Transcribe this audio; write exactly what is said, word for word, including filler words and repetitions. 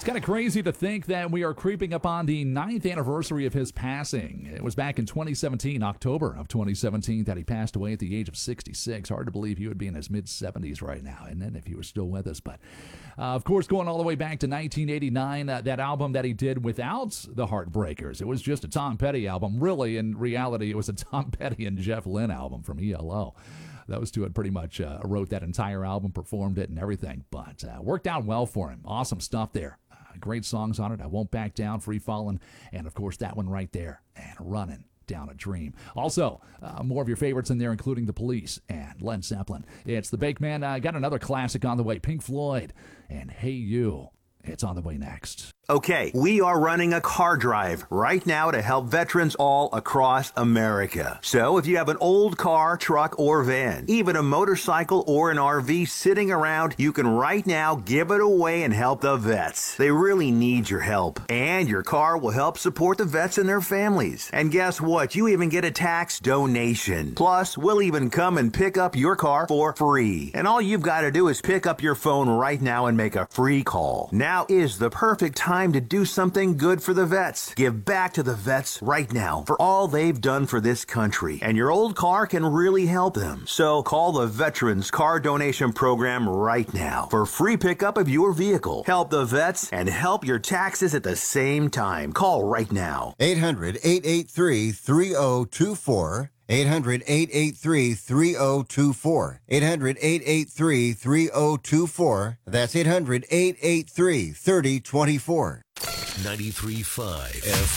It's kind of crazy to think that we are creeping up on the ninth anniversary of his passing. It was back in twenty seventeen, October of twenty seventeen, that he passed away at the age of sixty-six. Hard to believe he would be in his mid-seventies right now, and then if he was still with us. But, uh, of course, going all the way back to nineteen eighty-nine, uh, that album that he did without the Heartbreakers. It was just a Tom Petty album. Really, in reality, it was a Tom Petty and Jeff Lynne album from E L O. Those two had pretty much uh, wrote that entire album, performed it, and everything. But uh, worked out well for him. Awesome stuff there. Great songs on it. I Won't Back Down, Free Fallin', and of course that one right there, and Running Down a Dream. Also, uh, more of your favorites in there, including The Police and Led Zeppelin. It's The Bake Man. Uh, got another classic on the way, Pink Floyd and Hey You. It's on the way next. Okay, we are running a car drive right now to help veterans all across America. So if you have an old car, truck, or van, even a motorcycle or an R V sitting around, you can right now give it away and help the vets. They really need your help. And your car will help support the vets and their families. And guess what? You even get a tax donation. Plus, we'll even come and pick up your car for free. And all you've got to do is pick up your phone right now and make a free call. Now is the perfect time to do something good for the vets. Give back to the vets right now for all they've done for this country. And your old car can really help them. So call the Veterans Car Donation Program right now for free pickup of your vehicle. Help the vets and help your taxes at the same time. Call right now. eight hundred, eight eight three, three zero two four. eight hundred, eight eight three, three zero two four. eight hundred, eight eight three, three zero two four. That's eight hundred, eight eight three, three zero two four. ninety-three point five F